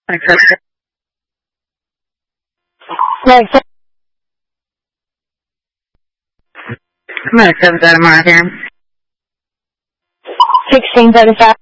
Next. I'm going to 7 out of here. 1635.